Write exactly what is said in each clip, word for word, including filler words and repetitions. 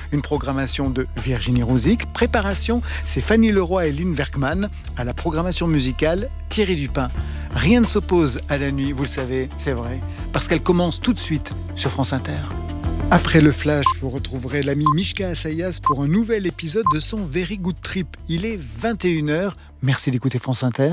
Une programmation de Virginie Rouzic. Préparation, c'est Fanny Leroy et Lynn Werkman. À la programmation musicale, Thierry Dupin. Rien ne s'oppose à la nuit, vous le savez, c'est vrai, parce qu'elle commence tout de suite sur France Inter. Après le flash, vous retrouverez l'ami Mishka Assayas pour un nouvel épisode de son Very Good Trip. Il est vingt et une heures. Merci d'écouter France Inter.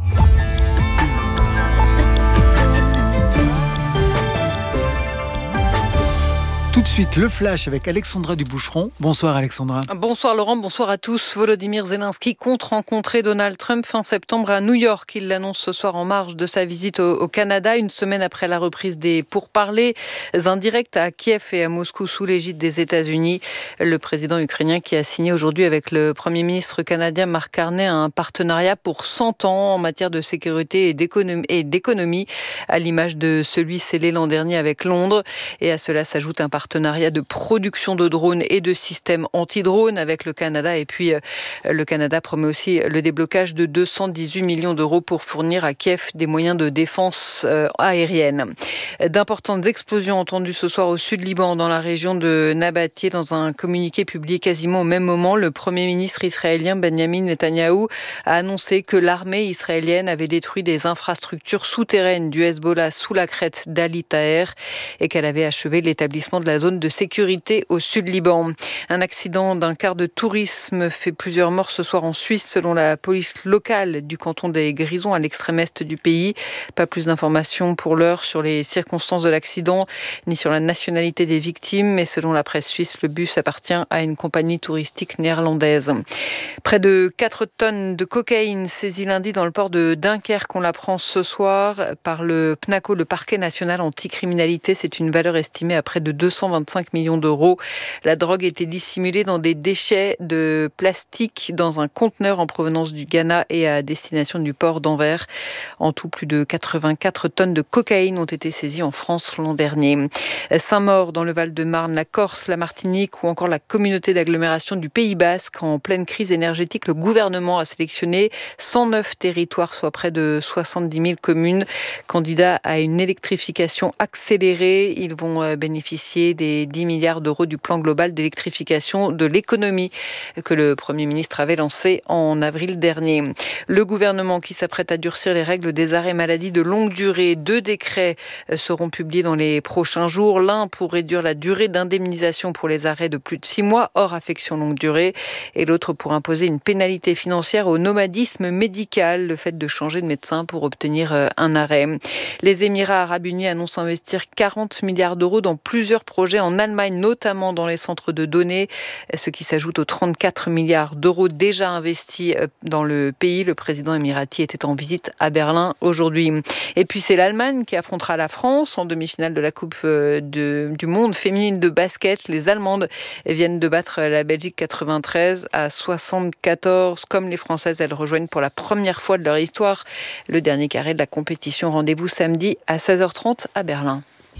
Tout de suite, le flash avec Alexandra Duboucheron. Bonsoir Alexandra. Bonsoir Laurent, bonsoir à tous. Volodymyr Zelensky compte rencontrer Donald Trump fin septembre à New York. Il l'annonce ce soir en marge de sa visite au, au Canada, une semaine après la reprise des pourparlers indirects à Kiev et à Moscou sous l'égide des États-Unis. Le président ukrainien qui a signé aujourd'hui avec le Premier ministre canadien Mark Carney un partenariat pour cent ans en matière de sécurité et d'économie, et d'économie à l'image de celui scellé l'an dernier avec Londres. Et à cela s'ajoute un partenariat partenariat de production de drones et de systèmes anti-drones avec le Canada. Et puis, euh, le Canada promet aussi le déblocage de deux cent dix-huit millions d'euros pour fournir à Kiev des moyens de défense euh, aérienne. D'importantes explosions entendues ce soir au sud Liban, dans la région de Nabatieh. Dans un communiqué publié quasiment au même moment, le Premier ministre israélien Benjamin Netanyahou a annoncé que l'armée israélienne avait détruit des infrastructures souterraines du Hezbollah sous la crête d'Ali Taher et qu'elle avait achevé l'établissement de la zone de sécurité au sud Liban. Un accident d'un car de tourisme fait plusieurs morts ce soir en Suisse, selon la police locale du canton des Grisons, à l'extrême est du pays. Pas plus d'informations pour l'heure sur les circonstances de l'accident, ni sur la nationalité des victimes, mais selon la presse suisse, le bus appartient à une compagnie touristique néerlandaise. Près de quatre tonnes de cocaïne saisies lundi dans le port de Dunkerque, on l'apprend ce soir par le PNACO, le parquet national anticriminalité. C'est une valeur estimée à près de deux cent vingt-cinq millions d'euros. La drogue était dissimulée dans des déchets de plastique dans un conteneur en provenance du Ghana et à destination du port d'Anvers. En tout, plus de quatre-vingt-quatre tonnes de cocaïne ont été saisies en France l'an dernier. Saint-Maur, dans le Val-de-Marne, la Corse, la Martinique ou encore la communauté d'agglomération du Pays Basque. En pleine crise énergétique, le gouvernement a sélectionné cent neuf territoires, soit près de soixante-dix mille communes, candidats à une électrification accélérée. Ils vont bénéficier des dix milliards d'euros du plan global d'électrification de l'économie que le Premier ministre avait lancé en avril dernier. Le gouvernement qui s'apprête à durcir les règles des arrêts maladie de longue durée. Deux décrets seront publiés dans les prochains jours. L'un pour réduire la durée d'indemnisation pour les arrêts de plus de six mois hors affection longue durée et l'autre pour imposer une pénalité financière au nomadisme médical, le fait de changer de médecin pour obtenir un arrêt. Les Émirats arabes unis annoncent investir quarante milliards d'euros dans plusieurs projets en Allemagne, notamment dans les centres de données, ce qui s'ajoute aux trente-quatre milliards d'euros déjà investis dans le pays. Le président émirati était en visite à Berlin aujourd'hui. Et puis c'est l'Allemagne qui affrontera la France en demi-finale de la Coupe de, du monde féminine de basket. Les Allemandes viennent de battre la Belgique quatre-vingt-treize à soixante-quatorze. Comme les Françaises, elles rejoignent pour la première fois de leur histoire le dernier carré de la compétition. Rendez-vous samedi à seize heures trente à Berlin.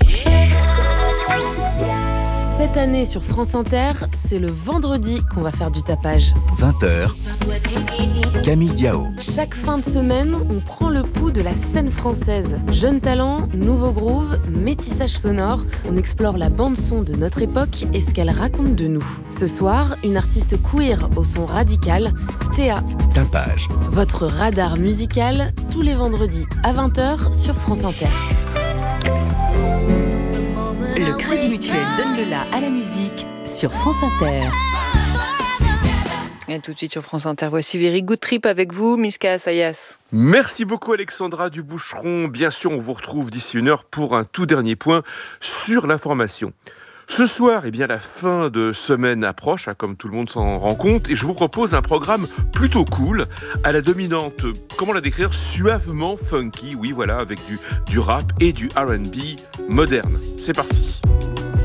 Cette année sur France Inter, c'est le vendredi qu'on va faire du tapage. vingt heures, Camille Diao. Chaque fin de semaine, on prend le pouls de la scène française. Jeunes talents, nouveaux grooves, métissage sonore, on explore la bande-son de notre époque et ce qu'elle raconte de nous. Ce soir, une artiste queer au son radical, Théa. Tapage. Votre radar musical, tous les vendredis à vingt heures sur France Inter. Le Crédit Mutuel donne le la à la musique sur France Inter. Et tout de suite sur France Inter, voici Very Good Trip avec vous, Mishka Assayas. Merci beaucoup Alexandra Duboucheron. Bien sûr, on vous retrouve d'ici une heure pour un tout dernier point sur l'information. Ce soir, eh bien, la fin de semaine approche, hein, comme tout le monde s'en rend compte, et je vous propose un programme plutôt cool, à la dominante, comment la décrire, suavement funky, oui voilà, avec du, du rap et du R and B moderne. C'est parti.